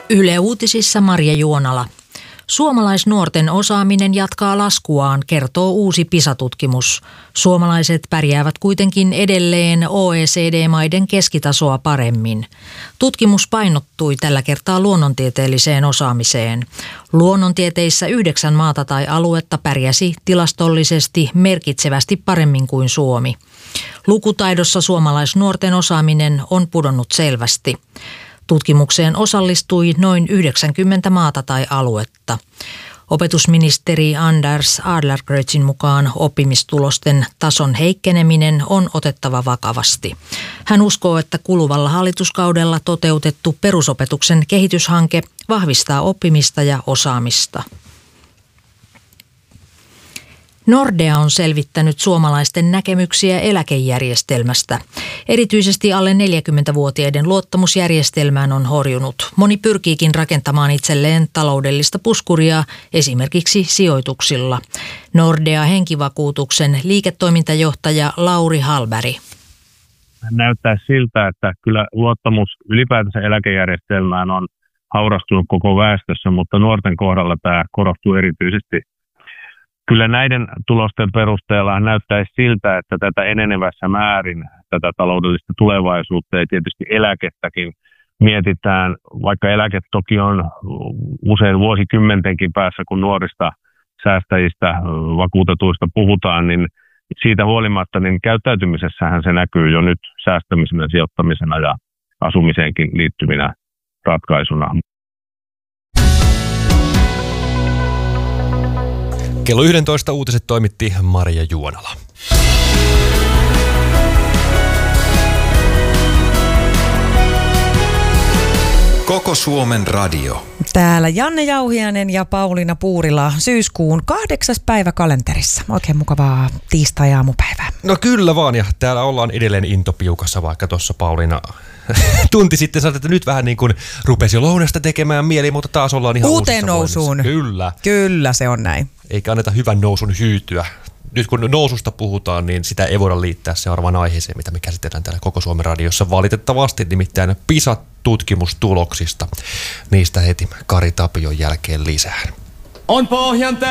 Yle Uutisissa Marja Juonala. Suomalaisnuorten osaaminen jatkaa laskuaan, kertoo uusi PISA-tutkimus. Suomalaiset pärjäävät kuitenkin edelleen OECD-maiden keskitasoa paremmin. Tutkimus painottui tällä kertaa luonnontieteelliseen osaamiseen. Luonnontieteissä 9 maata tai aluetta pärjäsi tilastollisesti merkitsevästi paremmin kuin Suomi. Lukutaidossa suomalaisnuorten osaaminen on pudonnut selvästi. Tutkimukseen osallistui noin 90 maata tai aluetta. Opetusministeri Anders Adlercreutzin mukaan oppimistulosten tason heikkeneminen on otettava vakavasti. Hän uskoo, että kuluvalla hallituskaudella toteutettu perusopetuksen kehityshanke vahvistaa oppimista ja osaamista. Nordea on selvittänyt suomalaisten näkemyksiä eläkejärjestelmästä. Erityisesti alle 40-vuotiaiden luottamusjärjestelmään on horjunut. Moni pyrkiikin rakentamaan itselleen taloudellista puskuria esimerkiksi sijoituksilla. Nordea henkivakuutuksen liiketoimintajohtaja Lauri Hallberg. Näyttää siltä, että kyllä luottamus ylipäätänsä eläkejärjestelmään on haurastunut koko väestössä, mutta nuorten kohdalla tämä korostuu erityisesti. Kyllä näiden tulosten perusteella näyttäisi siltä, että tätä enenevässä määrin tätä taloudellista tulevaisuutta ja tietysti eläkettäkin mietitään, vaikka eläke toki on usein vuosikymmentenkin päässä, kun nuorista säästäjistä, vakuutetuista puhutaan, niin siitä huolimatta niin käyttäytymisessähän se näkyy jo nyt säästämisenä, sijoittamisena ja asumiseenkin liittyvinä ratkaisuna. Kello 11 uutiset toimitti Marja Juonala. Koko Suomen radio. Täällä Janne Jauhiainen ja Pauliina Puurila syyskuun 8. päivä kalenterissa. Oikein mukavaa tiistai-aamupäivää. No kyllä vaan, ja täällä ollaan edelleen intopiukassa, vaikka tuossa Pauliina tunti sitten sanoit, että nyt vähän niin kuin rupesi jo lounasta tekemään mieli, mutta taas ollaan ihan uuteen nousuun. Kyllä. Kyllä, se on näin. Eikä anneta hyvän nousun hyytyä. Nyt kun noususta puhutaan, niin sitä ei voida liittää seuraavaan aiheeseen, mitä me käsitellään täällä Koko Suomen radiossa valitettavasti, nimittäin PISA-tutkimustuloksista. Niistä heti Kari Tapion jälkeen lisää. On pohjan